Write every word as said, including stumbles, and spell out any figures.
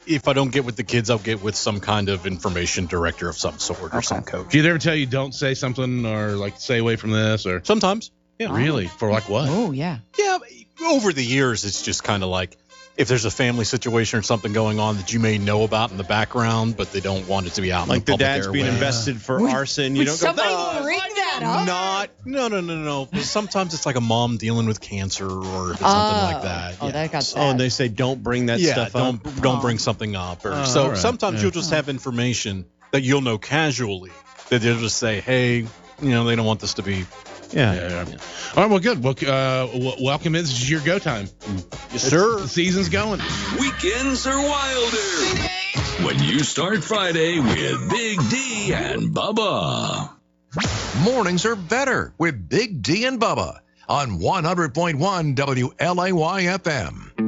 if I don't get with the kids, I'll get with some kind of information director of some sort or Okay. some coach. Do you ever tell you don't say something or like stay away from this or Sometimes. Yeah. really for like what? Oh, yeah. Yeah. Over the years, it's just kind of like if there's a family situation or something going on that you may know about in the background, but they don't want it to be out in Like the the public dad's being airway. invested for Would- arson. You Would don't somebody go, bring that up? Not, no, no, no, no. no. Sometimes it's like a mom dealing with cancer or something like that. Oh, yeah. that got So- sad. oh, and they say don't bring that yeah, stuff don't up. don't Oh. bring something up. Or Oh, so all right. sometimes Yeah. you'll just have information that you'll know casually that they'll just say, hey, you know, they don't want this to be. Yeah. Yeah, yeah. All right, well, good. Well, uh, w- welcome in. This is your go time. Yes, sir. The season's going. Weekends are wilder when you start Friday with Big D and Bubba. Mornings are better with Big D and Bubba on one hundred point one W L A Y F M.